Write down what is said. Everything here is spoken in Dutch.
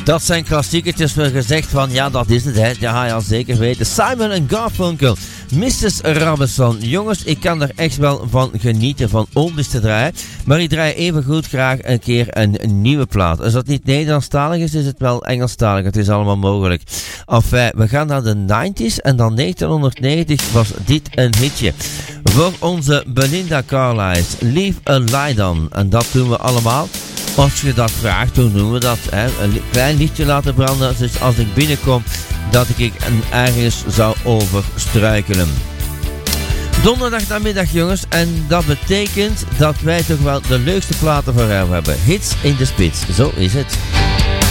Dat zijn klassiekertjes waar gezegd van, ja dat is het hè, dat ga je al zeker weten. Simon en Garfunkel, Mrs. Robinson. Jongens, ik kan er echt wel van genieten van oldies te draaien, maar ik draai even goed graag een keer een nieuwe plaat. Als dat niet Nederlandstalig is het wel Engelstalig, het is allemaal mogelijk. Enfin, we gaan naar de 90s en dan 1990 was dit een hitje. Voor onze Belinda Carlisle, Leave a Light On. En dat doen we allemaal. Als je dat vraagt, hoe doen we dat? Hè? Een klein lichtje laten branden, dus als ik binnenkom, dat ik ergens zou overstruikelen. Donderdag namiddag jongens, en dat betekent dat wij toch wel de leukste platen voor jou hebben. Hits in de spits, zo is het.